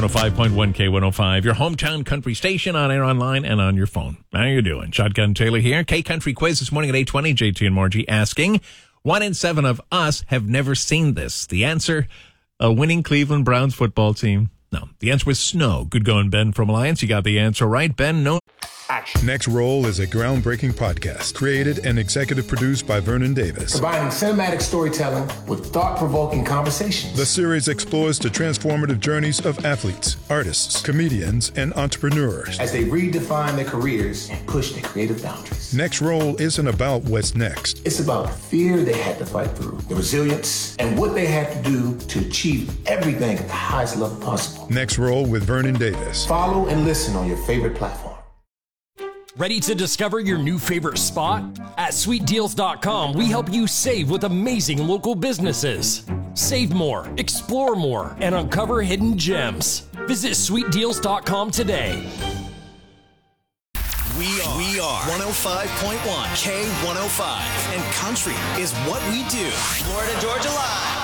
105.1 K105, your hometown country station, on air, online, and on your phone. How you doing? Shotgun Taylor here. K-Country Quiz this morning at 8:20. JT and Margie asking, 1 in 7 of us have never seen this. The answer, a winning Cleveland Browns football team. No, the answer was snow. Good going, Ben from Alliance. You got the answer right. Ben, no. Action. Next Roll is a groundbreaking podcast created and executive produced by Vernon Davis. Combining cinematic storytelling with thought-provoking conversations. The series explores the transformative journeys of athletes, artists, comedians, and entrepreneurs as they redefine their careers and push their creative boundaries. Next Roll isn't about what's next. It's about the fear they had to fight through, the resilience, and what they had to do to achieve everything at the highest level possible. Next Roll with Vernon Davis. Follow and listen on your favorite platform. Ready to discover your new favorite spot? At sweetdeals.com, we help you save with amazing local businesses. Save more, explore more, and uncover hidden gems. Visit sweetdeals.com today. We are 105.1 K105, and country is what we do. Florida, Georgia Live.